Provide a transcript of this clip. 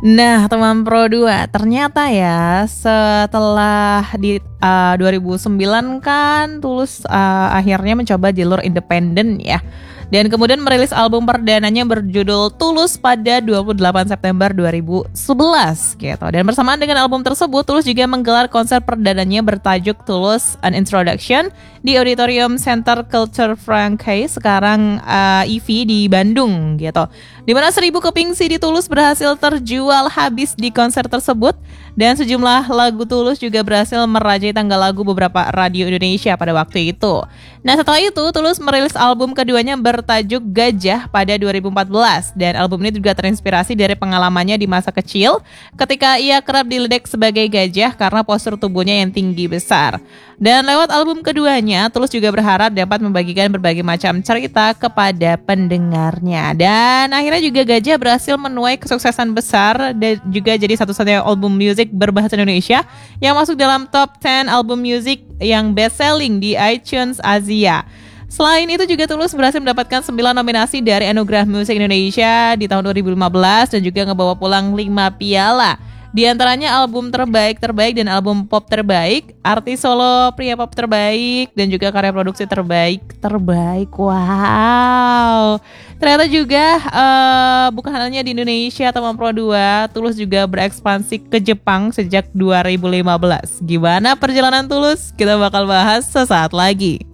Nah, teman Pro 2, ternyata ya setelah di 2009 kan Tulus akhirnya mencoba jalur independen ya. Dan kemudian merilis album perdananya berjudul Tulus pada 28 September 2011 gitu. Dan bersamaan dengan album tersebut, Tulus juga menggelar konser perdananya bertajuk Tulus An Introduction di Auditorium Center Culture Francaise, sekarang EV di Bandung gitu. Dimana 1000 keping CD Tulus berhasil terjual habis di konser tersebut. Dan sejumlah lagu Tulus juga berhasil merajai tanggal lagu beberapa radio Indonesia pada waktu itu. Nah, setelah itu Tulus merilis album keduanya bertajuk Gajah pada 2014. Dan album ini juga terinspirasi dari pengalamannya di masa kecil ketika ia kerap diledek sebagai gajah karena postur tubuhnya yang tinggi besar. Dan lewat album keduanya, Tulus juga berharap dapat membagikan berbagai macam cerita kepada pendengarnya. Dan akhirnya juga Gajah berhasil menuai kesuksesan besar dan juga jadi satu-satunya album musik berbahasa Indonesia yang masuk dalam top 10 album musik yang best selling di iTunes Asia. Selain itu juga Tulus berhasil mendapatkan 9 nominasi dari Anugerah Musik Indonesia di tahun 2015 dan juga ngebawa pulang 5 piala. Di antaranya album terbaik dan album pop terbaik, artis solo pria pop terbaik, dan juga karya produksi terbaik. Wow. Ternyata juga bukan hanya di Indonesia teman Pro 2, Tulus juga berekspansi ke Jepang sejak 2015. Gimana perjalanan Tulus? Kita bakal bahas sesaat lagi.